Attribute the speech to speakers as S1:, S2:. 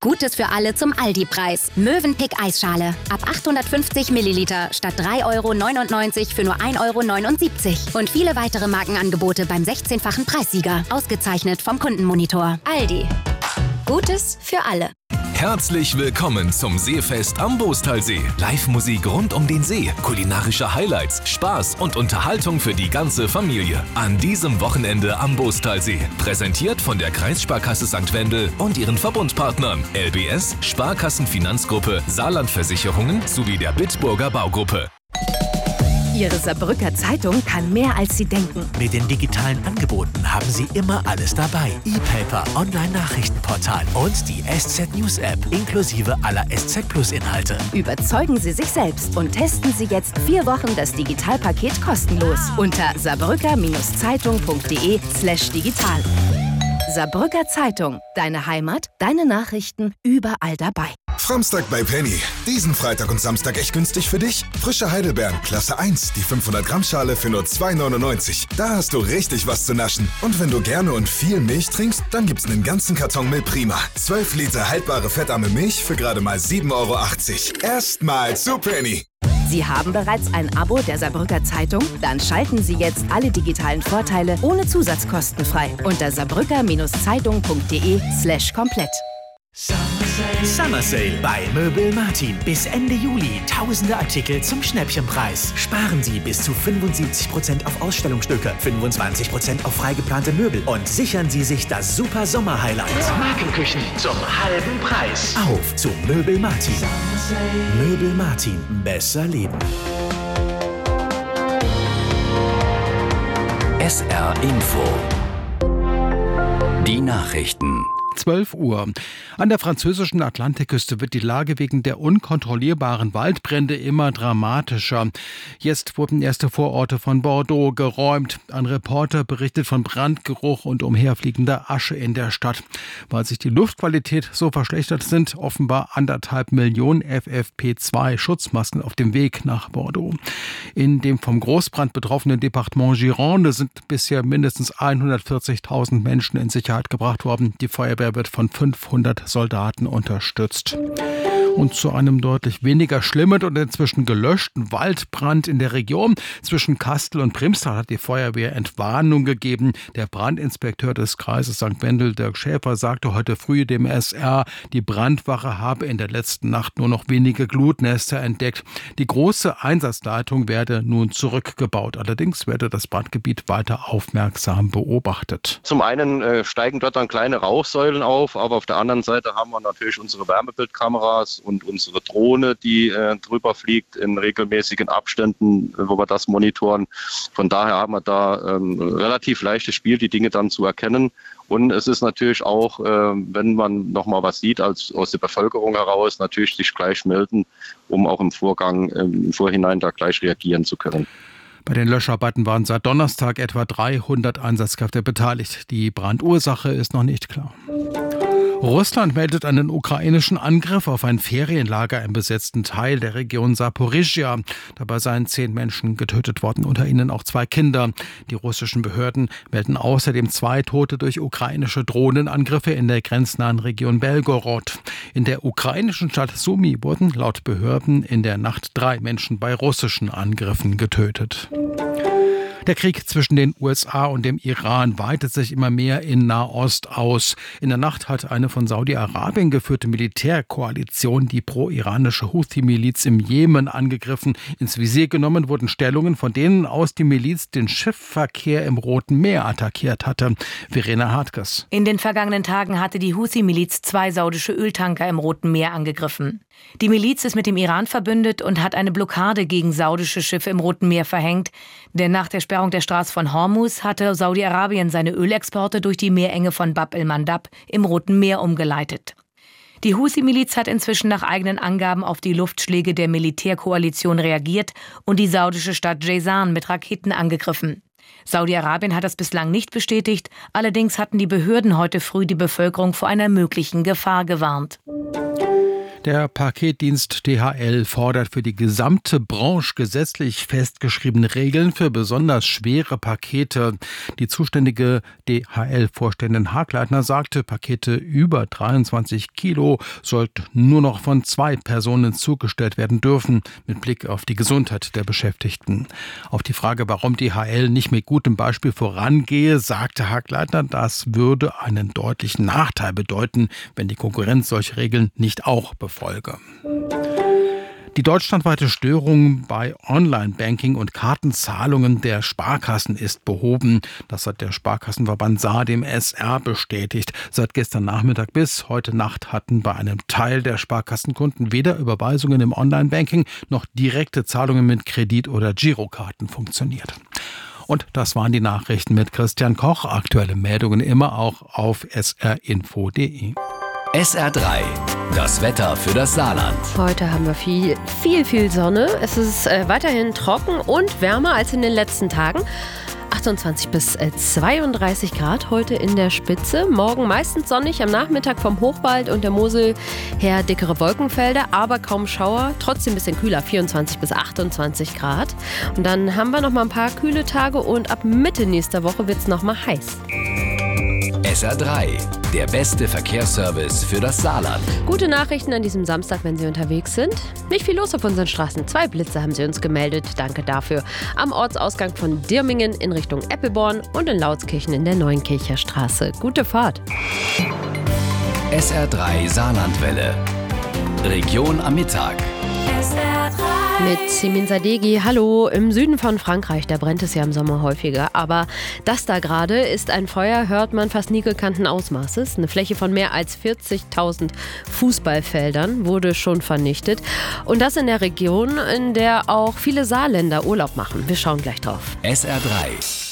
S1: Gutes für alle zum Aldi-Preis. Mövenpick Eisschale. Ab 850 Milliliter statt 3,99 € für nur 1,79 €. Und viele weitere Markenangebote beim 16-fachen Preissieger. Ausgezeichnet vom Kundenmonitor. Aldi. Gutes für alle.
S2: Herzlich willkommen zum Seefest am Boostalsee. Live-Musik rund um den See, kulinarische Highlights, Spaß und Unterhaltung für die ganze Familie. An diesem Wochenende am Boostalsee. Präsentiert von der Kreissparkasse St. Wendel und ihren Verbundpartnern LBS, Sparkassenfinanzgruppe, Saarlandversicherungen sowie der Bitburger Baugruppe.
S3: Ihre Saarbrücker Zeitung kann mehr, als Sie denken.
S4: Mit den digitalen Angeboten haben Sie immer alles dabei. E-Paper, Online-Nachrichtenportal und die SZ News App inklusive aller SZ Plus Inhalte.
S3: Überzeugen Sie sich selbst und testen Sie jetzt 4 Wochen das Digitalpaket kostenlos unter saarbrücker-zeitung.de/digital. Saarbrücker Zeitung. Deine Heimat, deine Nachrichten, überall dabei.
S5: Framstag bei Penny. Diesen Freitag und Samstag echt günstig für dich. Frische Heidelbeeren, Klasse 1, die 500-Gramm-Schale für nur 2,99 €. Da hast du richtig was zu naschen. Und wenn du gerne und viel Milch trinkst, dann gibt's einen ganzen Karton Milprima. 12 Liter haltbare fettarme Milch für gerade mal 7,80 €. Erstmal zu Penny.
S3: Sie haben bereits ein Abo der Saarbrücker Zeitung? Dann schalten Sie jetzt alle digitalen Vorteile ohne Zusatzkosten frei unter saarbrücker-zeitung.de/komplett.
S4: Summer Sale bei Möbel Martin. Bis Ende Juli tausende Artikel zum Schnäppchenpreis. Sparen Sie bis zu 75% auf Ausstellungsstücke, 25% auf freigeplante Möbel und sichern Sie sich das super Sommer-Highlight. Markenküchen zum halben Preis. Auf zu Möbel Martin. Möbel Martin. Besser leben.
S6: SR Info. Die Nachrichten.
S7: 12 Uhr. An der französischen Atlantikküste wird die Lage wegen der unkontrollierbaren Waldbrände immer dramatischer. Jetzt wurden erste Vororte von Bordeaux geräumt. Ein Reporter berichtet von Brandgeruch und umherfliegender Asche in der Stadt. Weil sich die Luftqualität so verschlechtert, sind offenbar 1,5 Millionen FFP2-Schutzmasken auf dem Weg nach Bordeaux. In dem vom Großbrand betroffenen Departement Gironde sind bisher mindestens 140.000 Menschen in Sicherheit gebracht worden. Die Feuerwehr wird von 500 Soldaten unterstützt. Und zu einem deutlich weniger schlimmen und inzwischen gelöschten Waldbrand in der Region zwischen Kastel und Primstal hat die Feuerwehr Entwarnung gegeben. Der Brandinspekteur des Kreises St. Wendel, Dirk Schäfer, sagte heute früh dem SR, die Brandwache habe in der letzten Nacht nur noch wenige Glutnester entdeckt. Die große Einsatzleitung werde nun zurückgebaut. Allerdings werde das Brandgebiet weiter aufmerksam beobachtet.
S8: Zum einen steigen dort dann kleine Rauchsäulen auf, aber auf der anderen Seite haben wir natürlich unsere Wärmebildkameras und unsere Drohne, die drüber fliegt in regelmäßigen Abständen, wo wir das monitoren. Von daher haben wir da relativ leichtes Spiel, die Dinge dann zu erkennen. Und es ist natürlich auch, wenn man nochmal was sieht aus der Bevölkerung heraus, natürlich sich gleich melden, um auch im Vorhinein da gleich reagieren zu können.
S7: Bei den Löscharbeiten waren seit Donnerstag etwa 300 Einsatzkräfte beteiligt. Die Brandursache ist noch nicht klar. Russland meldet einen ukrainischen Angriff auf ein Ferienlager im besetzten Teil der Region Saporizhia. Dabei seien 10 Menschen getötet worden, unter ihnen auch 2 Kinder. Die russischen Behörden melden außerdem 2 Tote durch ukrainische Drohnenangriffe in der grenznahen Region Belgorod. In der ukrainischen Stadt Sumy wurden laut Behörden in der Nacht 3 Menschen bei russischen Angriffen getötet. Der Krieg zwischen den USA und dem Iran weitet sich immer mehr in Nahost aus. In der Nacht hat eine von Saudi-Arabien geführte Militärkoalition die pro-iranische Houthi-Miliz im Jemen angegriffen. Ins Visier genommen wurden Stellungen, von denen aus die Miliz den Schiffsverkehr im Roten Meer attackiert hatte. Verena Hartges.
S9: In den vergangenen Tagen hatte die Houthi-Miliz 2 saudische Öltanker im Roten Meer angegriffen. Die Miliz ist mit dem Iran verbündet und hat eine Blockade gegen saudische Schiffe im Roten Meer verhängt. Denn nach der Sperrung der Straße von Hormuz hatte Saudi-Arabien seine Ölexporte durch die Meerenge von Bab el-Mandab im Roten Meer umgeleitet. Die Houthi-Miliz hat inzwischen nach eigenen Angaben auf die Luftschläge der Militärkoalition reagiert und die saudische Stadt Jazan mit Raketen angegriffen. Saudi-Arabien hat das bislang nicht bestätigt, allerdings hatten die Behörden heute früh die Bevölkerung vor einer möglichen Gefahr gewarnt.
S7: Der Paketdienst DHL fordert für die gesamte Branche gesetzlich festgeschriebene Regeln für besonders schwere Pakete. Die zuständige DHL-Vorständin Hagleitner sagte, Pakete über 23 Kilo sollten nur noch von 2 Personen zugestellt werden dürfen, mit Blick auf die Gesundheit der Beschäftigten. Auf die Frage, warum DHL nicht mit gutem Beispiel vorangehe, sagte Hagleitner, das würde einen deutlichen Nachteil bedeuten, wenn die Konkurrenz solche Regeln nicht auch befolge. Die deutschlandweite Störung bei Online-Banking und Kartenzahlungen der Sparkassen ist behoben. Das hat der Sparkassenverband Saar dem SR bestätigt. Seit gestern Nachmittag bis heute Nacht hatten bei einem Teil der Sparkassenkunden weder Überweisungen im Online-Banking noch direkte Zahlungen mit Kredit- oder Girokarten funktioniert. Und das waren die Nachrichten mit Christian Koch. Aktuelle Meldungen immer auch auf srinfo.de.
S6: SR3, das Wetter für das Saarland.
S10: Heute haben wir viel Sonne. Es ist weiterhin trocken und wärmer als in den letzten Tagen. 28 bis 32 Grad heute in der Spitze. Morgen meistens sonnig, am Nachmittag vom Hochwald und der Mosel her dickere Wolkenfelder, aber kaum Schauer. Trotzdem ein bisschen kühler, 24 bis 28 Grad. Und dann haben wir noch mal ein paar kühle Tage und ab Mitte nächster Woche wird es noch mal heiß.
S6: SR3, der beste Verkehrsservice für das Saarland.
S10: Gute Nachrichten an diesem Samstag, wenn Sie unterwegs sind. Nicht viel los auf unseren Straßen. 2 Blitze haben Sie uns gemeldet. Danke dafür. Am Ortsausgang von Dirmingen in Richtung Eppelborn und in Lautskirchen in der Neuenkircher Straße. Gute Fahrt.
S6: SR3 Saarlandwelle. Region am Mittag.
S10: Mit Simin Sadeghi, hallo. Im Süden von Frankreich, da brennt es ja im Sommer häufiger. Aber das da gerade ist ein Feuer, hört man, fast nie gekannten Ausmaßes. Eine Fläche von mehr als 40.000 Fußballfeldern wurde schon vernichtet. Und das in der Region, in der auch viele Saarländer Urlaub machen. Wir schauen gleich drauf.
S6: SR3.